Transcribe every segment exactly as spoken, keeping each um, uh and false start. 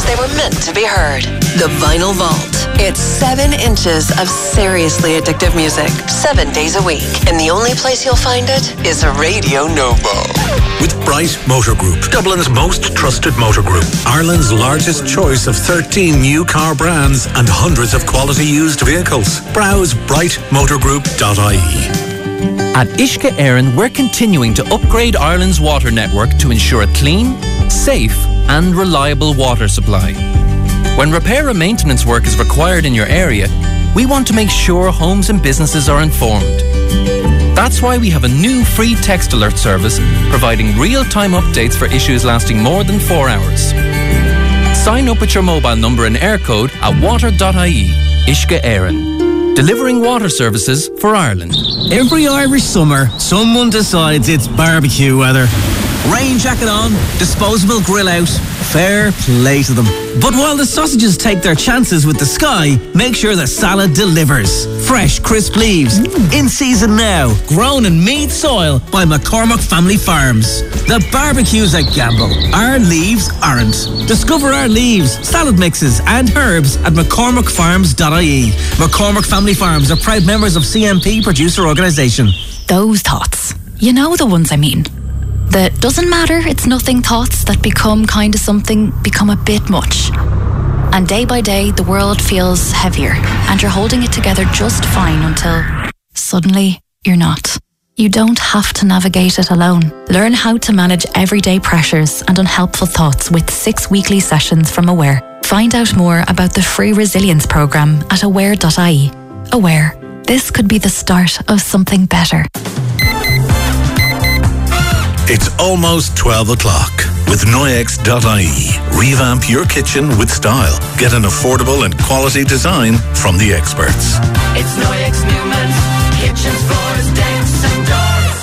they were meant to be heard. The Vinyl Vault. It's seven inches of seriously addictive music, seven days a week. And the only place you'll find it is Radio Nova. With Bright Motor Group, Dublin's most trusted motor group. Ireland's largest choice of thirteen new car brands and hundreds of quality used vehicles. Browse bright motor group dot I E. At Uisce Éireann, we're continuing to upgrade Ireland's water network to ensure a clean, safe and reliable water supply. When repair and maintenance work is required in your area, we want to make sure homes and businesses are informed. That's why we have a new free text alert service providing real-time updates for issues lasting more than four hours. Sign up with your mobile number and air code at water dot I E. Uisce Éireann. Delivering water services for Ireland. Every Irish summer, someone decides it's barbecue weather. Rain jacket on, disposable grill out, fair play to them. But while the sausages take their chances with the sky, make sure the salad delivers. Fresh, crisp leaves, mm. in season now, grown in Meath soil by McCormick Family Farms. The barbecue's a gamble. Our leaves aren't. Discover our leaves, salad mixes and herbs at mccormick farms dot I E. McCormick Family Farms are proud members of C M P Producer Organisation. Those thoughts. You know the ones I mean. The doesn't matter, it's nothing thoughts that become kind of something, become a bit much. And day by day, the world feels heavier, and you're holding it together just fine until suddenly you're not. You don't have to navigate it alone. Learn how to manage everyday pressures and unhelpful thoughts with six weekly sessions from Aware. Find out more about the free resilience programme at aware dot I E. Aware. This could be the start of something better. It's almost twelve o'clock. With Noyex dot I E, revamp your kitchen with style. Get an affordable and quality design from the experts. It's Noyex Newman's Kitchens, Floors, Decks and Doors.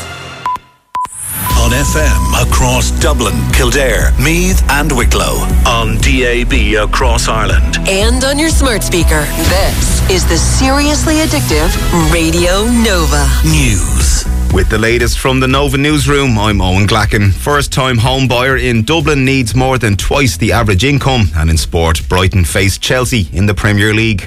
On F M across Dublin, Kildare, Meath and Wicklow. On D A B across Ireland. And on your smart speaker. This is the seriously addictive Radio Nova. News. With the latest from the Nova Newsroom, I'm Owen Glacken. First-time home buyer in Dublin needs more than twice the average income. And in sport, Brighton face Chelsea in the Premier League.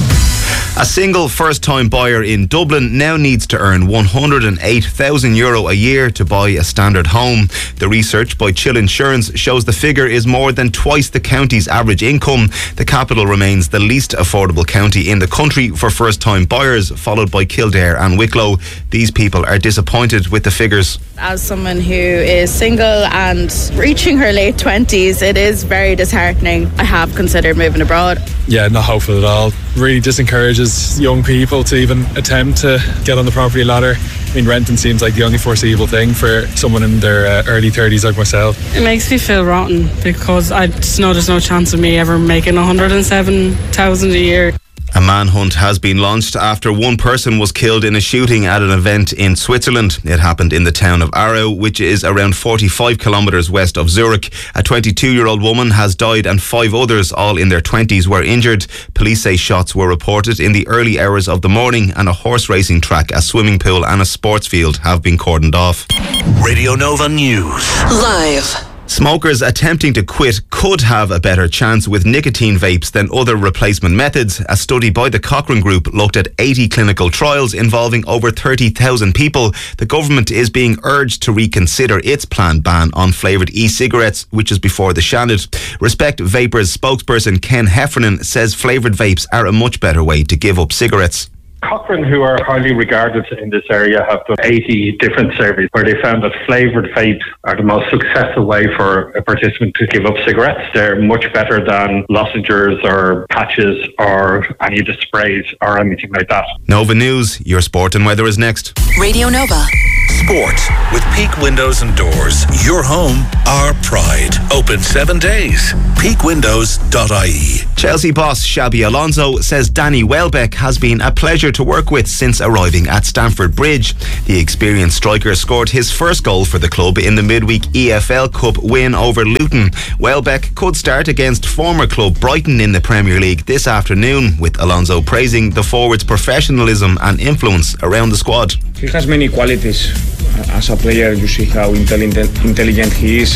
A single first-time buyer in Dublin now needs to earn one hundred eight thousand euro a year to buy a standard home. The research by Chill Insurance shows the figure is more than twice the county's average income. The capital remains the least affordable county in the country for first-time buyers, followed by Kildare and Wicklow. These people are disappointed with the figures. As someone who is single and reaching her late twenties, it is very disheartening. I have considered moving abroad. Yeah, not hopeful at all. Really disencourages young people to even attempt to get on the property ladder. I mean, renting seems like the only foreseeable thing for someone in their uh, early thirties like myself. It makes me feel rotten because I just know there's no chance of me ever making one hundred seven thousand a year. A manhunt has been launched after one person was killed in a shooting at an event in Switzerland. It happened in the town of Aarau, which is around forty-five kilometres west of Zurich. A twenty-two-year-old woman has died and five others, all in their twenties, were injured. Police say shots were reported in the early hours of the morning, and a horse racing track, a swimming pool and a sports field have been cordoned off. Radio Nova News. Live. Smokers attempting to quit could have a better chance with nicotine vapes than other replacement methods. A study by the Cochrane Group looked at eighty clinical trials involving over thirty thousand people. The government is being urged to reconsider its planned ban on flavoured e-cigarettes, which is before the Shannon. Respect Vapors spokesperson Ken Heffernan says flavoured vapes are a much better way to give up cigarettes. Cochrane, who are highly regarded in this area, have done eighty different surveys where they found that flavoured vapes are the most successful way for a participant to give up cigarettes. They're much better than lozenges or patches or any of the sprays or anything like that. Nova News, your sport and weather is next. Radio Nova. Sport with Peak Windows and Doors. Your home, our pride. Open seven days. peak windows dot I E. Chelsea boss Xabi Alonso says Danny Welbeck has been a pleasure to work with since arriving at Stamford Bridge. The experienced striker scored his first goal for the club in the midweek E F L Cup win over Luton. Welbeck could start against former club Brighton in the Premier League this afternoon, with Alonso praising the forward's professionalism and influence around the squad. He has many qualities as a player. You see how intelligent, intelligent he is.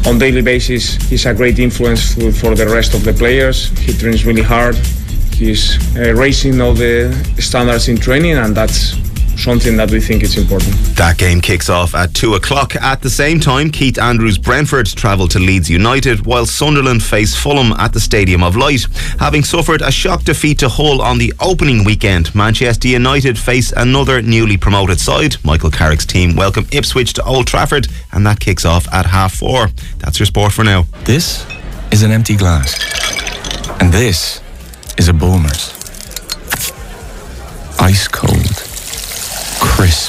on daily basis, he's a great influence for, for the rest of the players. He trains really hard. He's uh, raising all the standards in training, and that's something that we think is important. That game kicks off at two o'clock. At the same time, Keith Andrews' Brentford travel to Leeds United, while Sunderland face Fulham at the Stadium of Light. Having suffered a shock defeat to Hull on the opening weekend, Manchester United face another newly promoted side. Michael Carrick's team welcome Ipswich to Old Trafford, and that kicks off at half four. That's your sport for now. This is an empty glass, and this is a Bulmers. Ice cold. Crisp.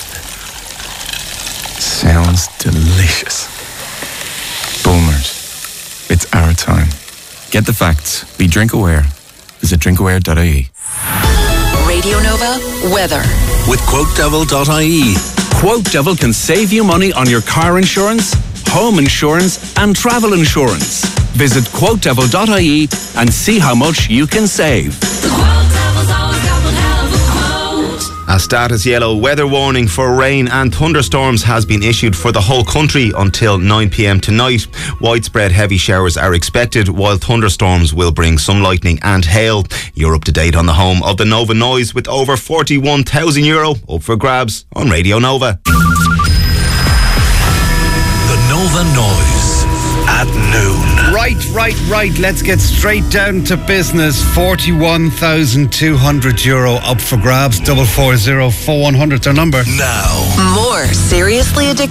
Sounds delicious. Bulmers. It's our time. Get the facts. Be drink aware. Visit drink aware dot I E. Radio Nova weather with quote devil dot I E. Quote Devil can save you money on your car insurance, home insurance and travel insurance. Visit quote devil dot I E and see how much you can save. A status yellow weather warning for rain and thunderstorms has been issued for the whole country until nine p.m. tonight. Widespread heavy showers are expected, while thunderstorms will bring some lightning and hail. You're up to date on the home of the Nova Noise, with over forty-one thousand euro up for grabs on Radio Nova. The Nova Noise at noon. Right, right, right. Let's get straight down to business. forty-one thousand two hundred euro up for grabs. Double four zero four one hundred, our number. Now. More seriously addicted